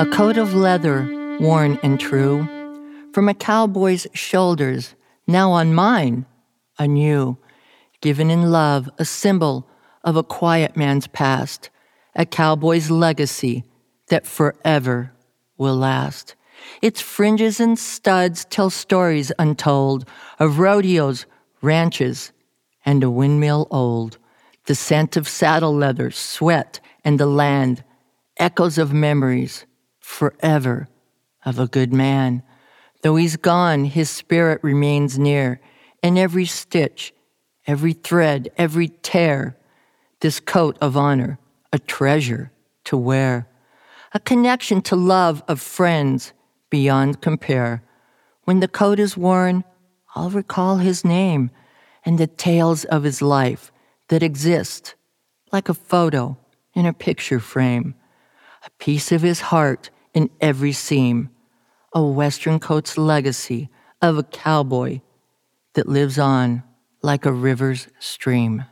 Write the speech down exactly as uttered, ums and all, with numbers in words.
A coat of leather, worn and true, from a cowboy's shoulders, now on mine, anew, given in love, a symbol of a quiet man's past, a cowboy's legacy that forever will last. Its fringes and studs tell stories untold of rodeos, ranches, and a windmill old. The scent of saddle leather, sweat, and the land, echoes of memories, forever, of a good man. Though he's gone, his spirit remains near, and every stitch, every thread, every tear, this coat of honor, a treasure to wear, a connection to love of friends beyond compare. When the coat is worn, I'll recall his name and the tales of his life that exist like a photo in a picture frame, a piece of his heart in every seam, a Western coat's legacy of a cowboy that lives on like a river's stream.